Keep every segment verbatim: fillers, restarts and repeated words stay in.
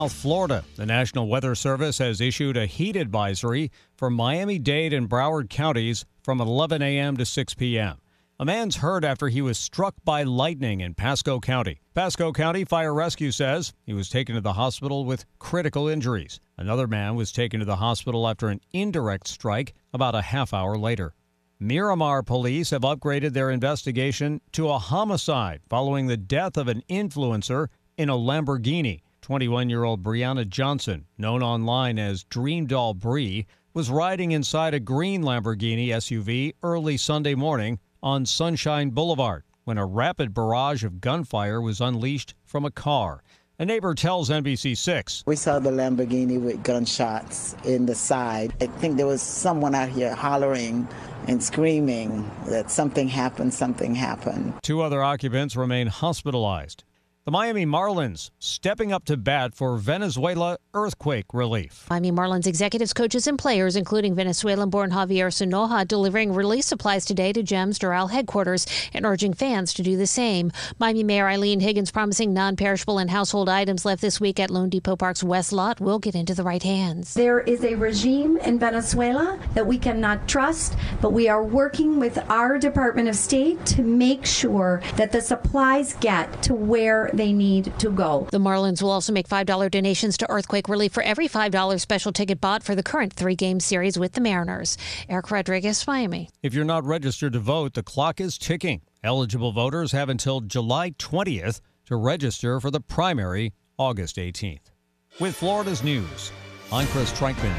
South Florida, the National Weather Service has issued a heat advisory for Miami-Dade and Broward counties from eleven a.m. to six p.m. A man's hurt after he was struck by lightning in Pasco County. Pasco County Fire Rescue says he was taken to the hospital with critical injuries. Another man was taken to the hospital after an indirect strike about a half hour later. Miramar police have upgraded their investigation to a homicide following the death of an influencer in a Lamborghini. twenty-one-year-old Brianna Johnson, known online as Dream Doll Bree, was riding inside a green Lamborghini S U V early Sunday morning on Sunshine Boulevard when a rapid barrage of gunfire was unleashed from a car. A neighbor tells N B C six. We saw the Lamborghini with gunshots in the side. I think there was someone out here hollering and screaming that something happened, something happened. Two other occupants remain hospitalized. The Miami Marlins stepping up to bat for Venezuela earthquake relief. Miami Marlins executives, coaches, and players, including Venezuelan-born Javier Sonoja, delivering relief supplies today to GEMS Doral headquarters and urging fans to do the same. Miami Mayor Eileen Higgins promising non-perishable and household items left this week at Lone Depot Park's West Lot will get into the right hands. There is a regime in Venezuela that we cannot trust, but we are working with our Department of State to make sure that the supplies get to where they need to go. The Marlins will also make five dollars donations to earthquake relief for every five dollars special ticket bought for the current three-game series with the Mariners. Eric Rodriguez, Miami. If you're not registered to vote, the clock is ticking. Eligible voters have until July twentieth to register for the primary August eighteenth. With Florida's news, I'm Chris Trankman.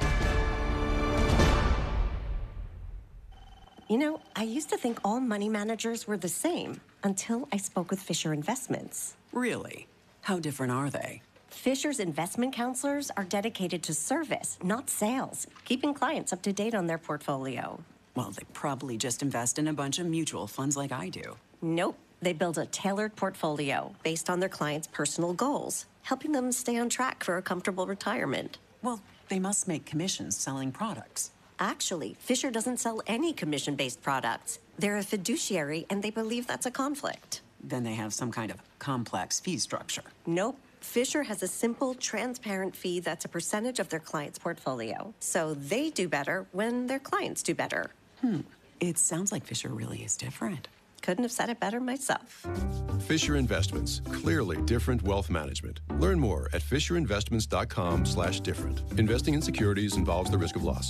You know, I used to think all money managers were the same until I spoke with Fisher Investments. Really? How different are they? Fisher's investment counselors are dedicated to service, not sales, keeping clients up to date on their portfolio. Well, they probably just invest in a bunch of mutual funds like I do. Nope. They build a tailored portfolio based on their clients' personal goals, helping them stay on track for a comfortable retirement. Well, they must make commissions selling products. Actually, Fisher doesn't sell any commission-based products. They're a fiduciary, and they believe that's a conflict. Then they have some kind of complex fee structure. Nope. Fisher has a simple, transparent fee that's a percentage of their client's portfolio. So they do better when their clients do better. Hmm. It sounds like Fisher really is different. Couldn't have said it better myself. Fisher Investments. Clearly different wealth management. Learn more at fisher investments dot com slash different. Investing in securities involves the risk of loss.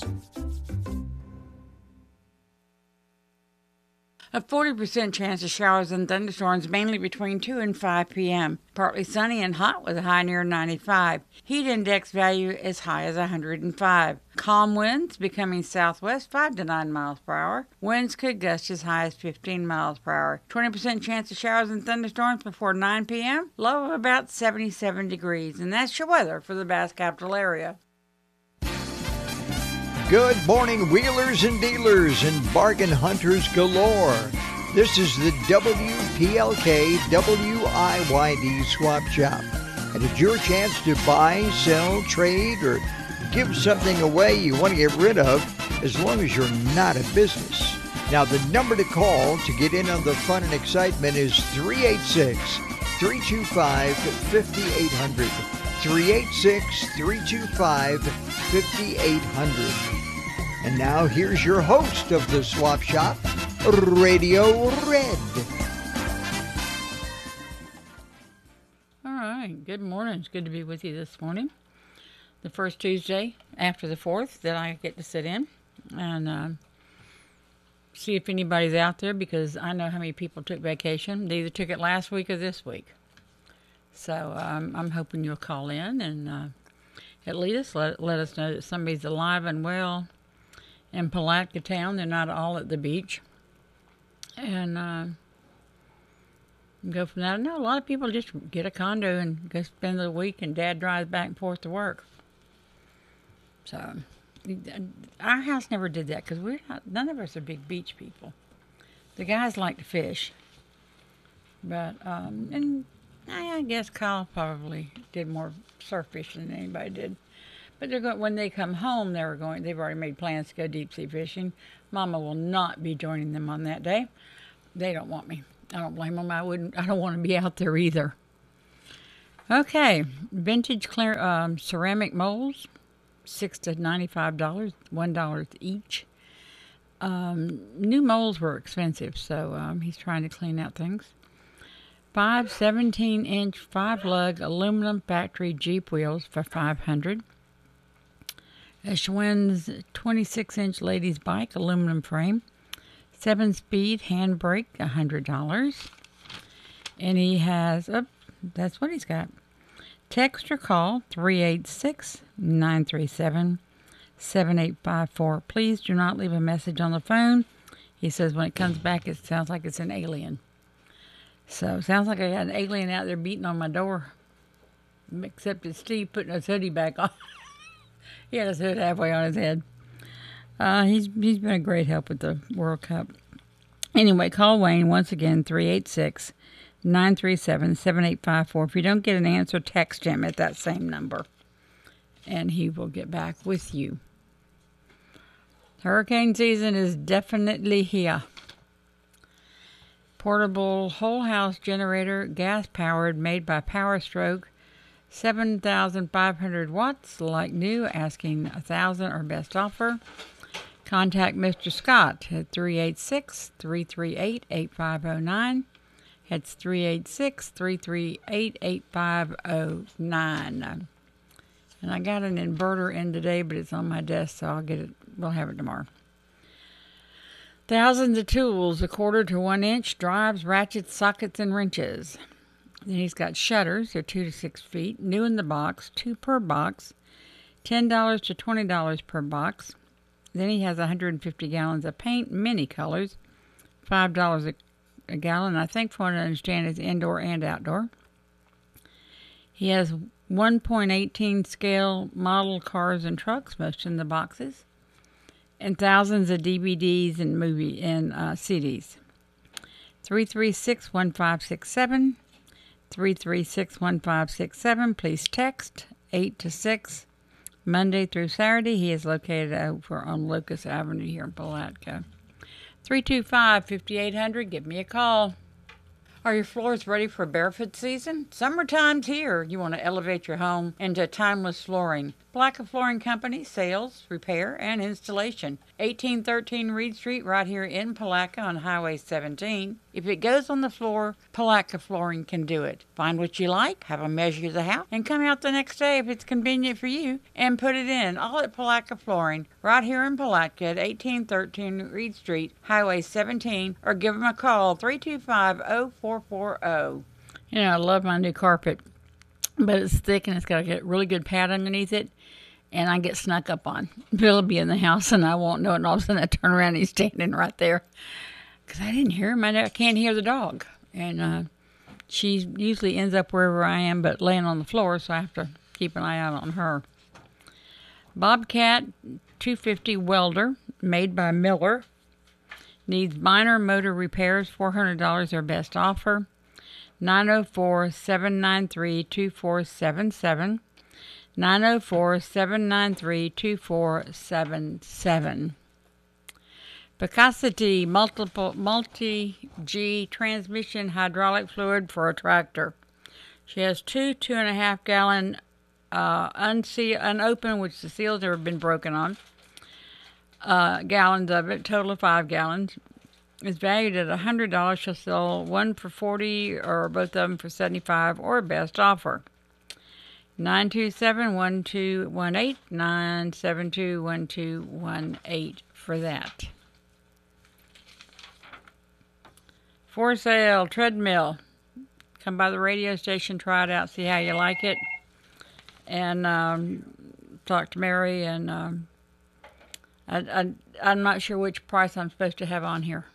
A forty percent chance of showers and thunderstorms mainly between two and five p.m. Partly sunny and hot with a high near ninety-five. Heat index value as high as one hundred five. Calm winds becoming southwest five to nine miles per hour. Winds could gust as high as fifteen miles per hour. twenty percent chance of showers and thunderstorms before nine p.m. Low of about seventy-seven degrees. And that's your weather for the Bass Capital area. Good morning, wheelers and dealers and bargain hunters galore. This is the W P L K W I Y D Swap Shop. And it's your chance to buy, sell, trade, or give something away you want to get rid of as long as you're not a business. Now, the number to call to get in on the fun and excitement is three eight six, three two five, five eight zero zero. three eight six, three two five, five eight zero zero. And now here's your host of the Swap Shop, Radio Red. All right. Good morning. It's good to be with you this morning. The first Tuesday after the fourth that I get to sit in and uh, see if anybody's out there, because I know how many people took vacation. They either took it last week or this week. So um, I'm hoping you'll call in and uh, at least let, let us know that somebody's alive and well in Palatka town. They're not all at the beach. And uh, go from there. I know a lot of people just get a condo and go spend the week, and Dad drives back and forth to work. So our house never did that because we're not, none of us are big beach people. The guys like to fish. But, um, and I guess Kyle probably did more surf fishing than anybody did. But they're going, when they come home, they were going. They've already made plans to go deep sea fishing. Mama will not be joining them on that day. They don't want me. I don't blame them. I wouldn't. I don't want to be out there either. Okay, vintage clear um, ceramic molds, six to ninety-five dollars, one dollar each. Um, new molds were expensive, so um, he's trying to clean out things. Five seventeen-inch five-lug aluminum factory Jeep wheels for five hundred dollars. A Schwinn's twenty-six-inch ladies bike aluminum frame, seven-speed handbrake, one hundred dollars. And he has, oh, that's what he's got. Text or call three eight six, nine three seven, seven eight five four. Please do not leave a message on the phone. He says when it comes back, it sounds like it's an alien. So, sounds like I got an alien out there beating on my door. Except it's Steve putting his hoodie back on. He had his hood halfway on his head. Uh, he's he's been a great help with the World Cup. Anyway, call Wayne once again, three eight six, nine three seven, seven eight five four. If you don't get an answer, text him at that same number, and he will get back with you. Hurricane season is definitely here. Portable whole house generator, gas powered, made by Power Stroke, seven thousand five hundred watts, like new, asking one thousand dollars or best offer. Contact Mister Scott at three eight six, three three eight, eight five zero nine. It's three eight six, three three eight, eight five zero nine. And I got an inverter in today, but it's on my desk, so I'll get it. We'll have it tomorrow. Thousands of tools, a quarter to one inch, drives, ratchets, sockets, and wrenches. Then he's got shutters. They're two to six feet. New in the box, two per box, ten dollars to twenty dollars per box. Then he has one hundred fifty gallons of paint, many colors, five dollars a, a gallon. I think, from what I understand, is indoor and outdoor. He has one point one eight scale model cars and trucks, most in the boxes, and thousands of D V Ds and movie and uh, C Ds. three three six, one five six seven. three three six, one five six seven. Please text eight to six, Monday through Saturday. He is located over on Locust Avenue here in Palatka. three two five, five eight zero zero. Give me a call. Are your floors ready for barefoot season? Summertime's here. You want to elevate your home into timeless flooring. Palatka Flooring Company, sales, repair, and installation. eighteen thirteen Reed Street, right here in Palatka on Highway seventeen. If it goes on the floor, Palatka Flooring can do it. Find what you like, have them measure the house, and come out the next day if it's convenient for you, and put it in. All at Palatka Flooring, right here in Palatka at eighteen thirteen Reed Street, Highway seventeen, or give them a call, three two five, zero four four zero. You know, I love my new carpet, but it's thick and it's got a really good pad underneath it. And I get snuck up on. Bill will be in the house and I won't know it. And all of a sudden I turn around and he's standing right there. Because I didn't hear him. I can't hear the dog. And uh, she usually ends up wherever I am, but laying on the floor. So I have to keep an eye out on her. Bobcat two fifty welder, made by Miller. Needs minor motor repairs, four hundred dollars or best offer. nine oh four, seven nine three, two four seven seven. nine oh four, seven nine three, two four seven seven. Picacity multiple multi-G transmission hydraulic fluid for a tractor. She has two two and a half gallon uh, unse- unopened, which the seals have been broken on, uh, gallons of it, total of five gallons. It's valued at one hundred dollars. She'll sell one for forty dollars or both of them for seventy-five dollars or best offer. nine two seven, one two one eight, nine seven two, one two one eight for that. For sale, treadmill. Come by the radio station, try it out, see how you like it. And um, talk to Mary. And um, I, I, I'm not sure which price I'm supposed to have on here.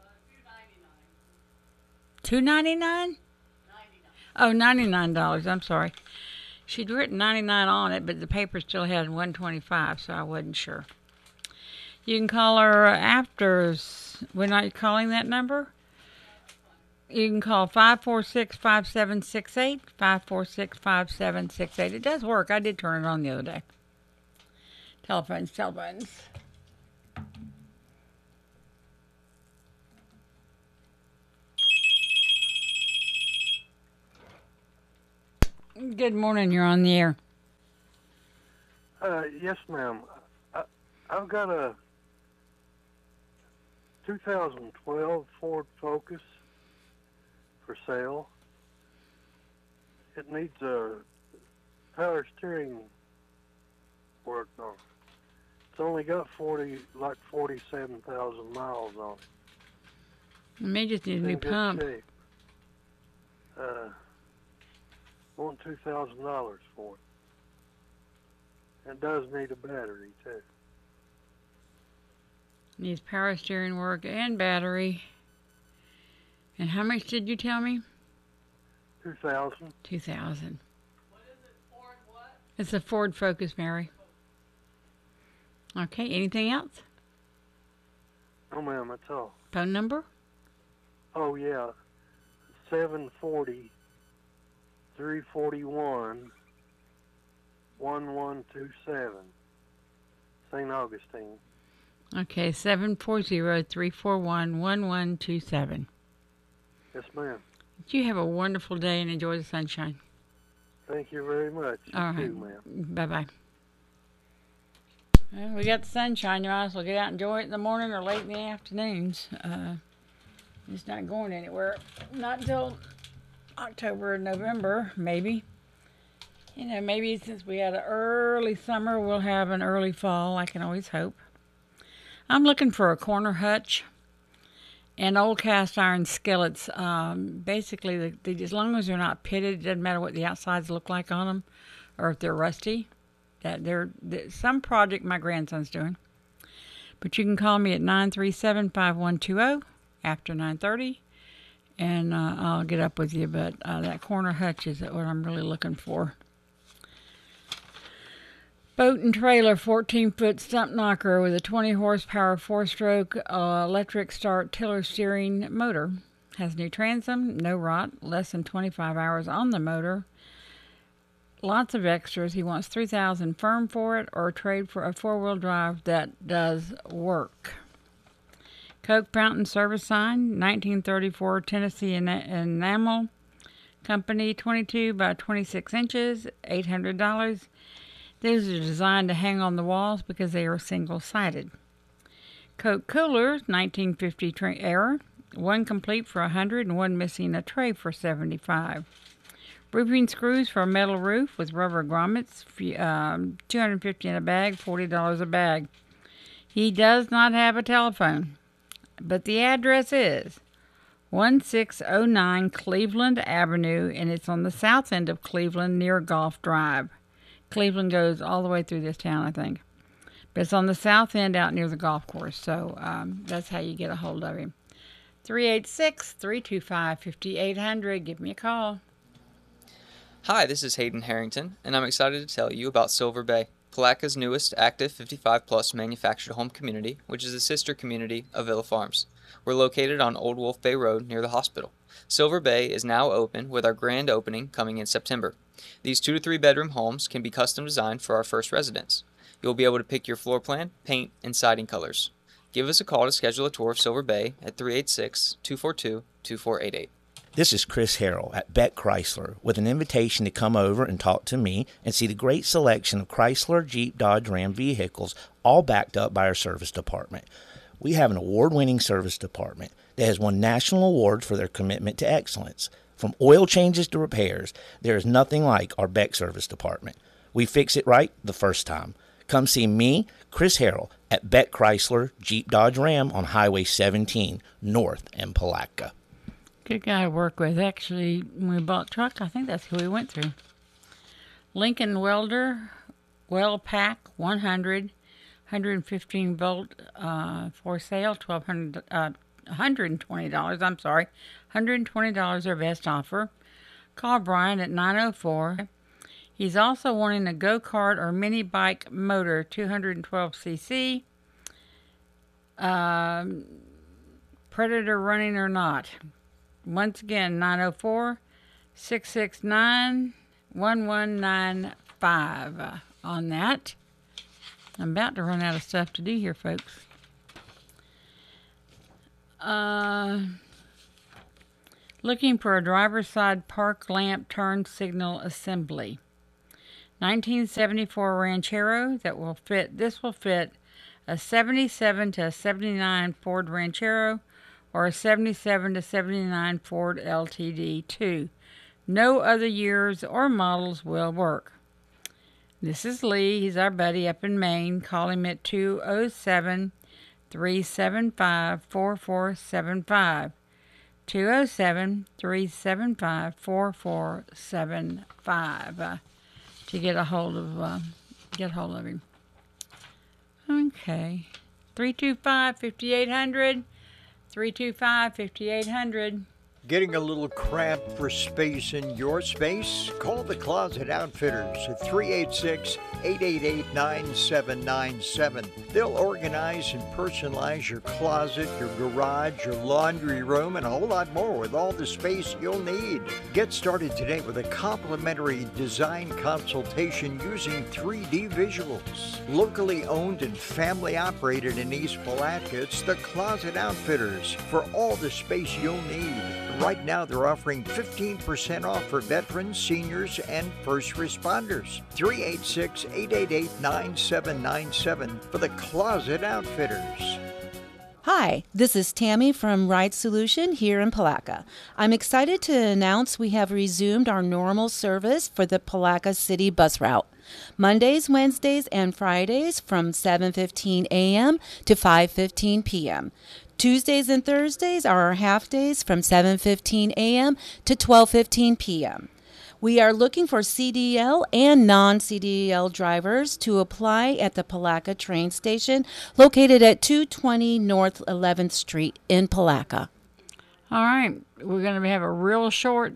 two ninety-nine? Oh, ninety-nine dollars. I'm sorry. She'd written ninety-nine on it, but the paper still had one twenty-five, so I wasn't sure. You can call her after. We're not calling that number? You can call five four six, five seven six eight, five four six, five seven six eight. It does work. I did turn it on the other day. Telephones, telephones. Good morning. You're on the air. Uh, yes, ma'am. I, I've got a two thousand twelve Ford Focus for sale. It needs a power steering work on it. It's only got forty, like forty-seven thousand miles on it. It may just need a new In good pump. shape. Uh, want two thousand dollars for it. It does need a battery too. Needs power steering work and battery. And how much did you tell me? Two thousand. Two thousand. What is it? Ford what? It's a Ford Focus, Mary. Okay. Anything else? Oh, ma'am, that's all. Phone number? Oh, yeah. seven forty, three forty-one, one one two seven. Saint Augustine. Okay. Seven four zero three four one one one two seven. Yes, ma'am. You have a wonderful day and enjoy the sunshine. Thank you very much. You All right. too, ma'am. Bye-bye. Well, we got the sunshine. You might as well get out and enjoy it in the morning or late in the afternoons. Uh, it's not going anywhere. Not until October or November, maybe. You know, maybe since we had an early summer, we'll have an early fall. I can always hope. I'm looking for a corner hutch and old cast iron skillets. Um, basically, the, the, as long as they're not pitted, it doesn't matter what the outsides look like on them or if they're rusty. That they're, they're some project my grandson's doing. But you can call me at nine three seven, five one two zero after nine thirty, and uh, I'll get up with you. But uh, that corner hutch is what I'm really looking for. Boat and trailer, fourteen-foot stump knocker with a twenty horsepower four-stroke uh, electric start tiller steering motor. Has new transom, no rot, less than twenty-five hours on the motor. Lots of extras. He wants three thousand dollars firm for it or trade for a four-wheel drive that does work. Coke Fountain service sign, nineteen thirty-four Tennessee enamel. Company, twenty-two by twenty-six inches, eight hundred dollars. These are designed to hang on the walls because they are single-sided. Coke coolers, nineteen fifty tra- era. One complete for one hundred dollars and one missing a tray for seventy-five dollars. Roofing screws for a metal roof with rubber grommets, um, two hundred fifty dollars in a bag, forty dollars a bag. He does not have a telephone, but the address is one six oh nine Cleveland Avenue, and it's on the south end of Cleveland near Golf Drive. Cleveland goes all the way through this town, I think. But it's on the south end out near the golf course, so um, that's how you get a hold of him. three eight six, three two five, five eight zero zero. Give me a call. Hi, this is Hayden Harrington, and I'm excited to tell you about Silver Bay, Palaca's newest active fifty-five plus manufactured home community, which is a sister community of Villa Farms. We're located on Old Wolf Bay Road near the hospital. Silver Bay is now open with our grand opening coming in September. These two to three bedroom homes can be custom designed for our first residents. You'll be able to pick your floor plan, paint, and siding colors. Give us a call to schedule a tour of Silver Bay at three eight six, two four two, two four eight eight. This is Chris Harrell at Beck Chrysler with an invitation to come over and talk to me and see the great selection of Chrysler, Jeep, Dodge, Ram vehicles, all backed up by our service department. We have an award-winning service department that has won national awards for their commitment to excellence. From oil changes to repairs, there is nothing like our Beck service department. We fix it right the first time. Come see me, Chris Harrell, at Beck Chrysler, Jeep, Dodge, Ram on Highway seventeen, north in Palaca. Good guy to work with. Actually, when we bought the truck, I think that's who we went through. Lincoln Welder, Well Pack one hundred, one hundred fifteen volt uh, for sale, twelve hundred, uh, one hundred twenty dollars. I'm sorry, one hundred twenty dollars our best offer. Call Brian at nine oh four. He's also wanting a go-kart or mini bike motor, two hundred twelve c c. Um, Predator running or not. Once again, nine oh four, six six nine, one one nine five uh, on that. I'm about to run out of stuff to do here, folks. Uh, Looking for a driver's side park lamp turn signal assembly. nineteen seventy-four Ranchero that will fit, this will fit a seventy-seven to seventy-nine Ford Ranchero or a seventy-seven to seventy-nine Ford L T D two. No other years or models will work. This is Lee. He's our buddy up in Maine. Call him at two oh seven, three seven five, four four seven five. two oh seven, three seven five, four four seven five uh, to get a hold of uh, get hold of him. Okay. three two five, five eight hundred. three two five, five eight hundred. Getting a little cramped for space in your space? Call the Closet Outfitters at three eight six, eight eight eight, nine seven nine seven. They'll organize and personalize your closet, your garage, your laundry room, and a whole lot more with all the space you'll need. Get started today with a complimentary design consultation using three D visuals. Locally owned and family operated in East Palatka, it's the Closet Outfitters for all the space you'll need. Right now, they're offering fifteen percent off for veterans, seniors, and first responders. three eight six, eight eight eight, nine seven nine seven for the Closet Outfitters. Hi, this is Tammy from Ride Solution here in Palatka. I'm excited to announce we have resumed our normal service for the Palatka City bus route. Mondays, Wednesdays, and Fridays from seven fifteen a.m. to five fifteen p.m. Tuesdays and Thursdays are our half days from seven fifteen a.m. to twelve fifteen p.m. We are looking for C D L and non-C D L drivers to apply at the Palatka train station located at two twenty North eleventh Street in Palatka. All right, we're going to have a real short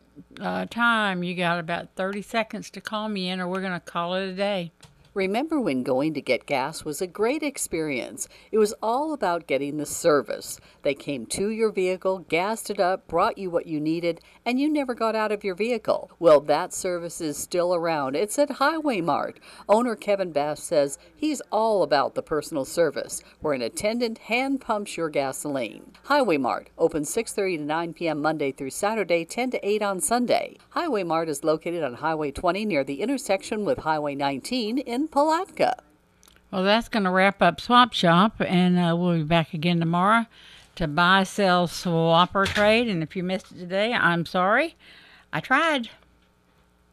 uh, time. You got about thirty seconds to call me in or we're going to call it a day. Remember when going to get gas was a great experience? It was all about getting the service. They came to your vehicle, gassed it up, brought you what you needed, and you never got out of your vehicle. Well, that service is still around. It's at Highway Mart. Owner Kevin Bass says he's all about the personal service, where an attendant hand pumps your gasoline. Highway Mart, open six thirty to nine p.m. Monday through Saturday, ten to eight on Sunday. Highway Mart is located on Highway twenty near the intersection with Highway nineteen in Palatka. Well, that's going to wrap up Swap Shop, and uh, we'll be back again tomorrow to buy, sell, swap, or trade. And if you missed it today, I'm sorry. I tried.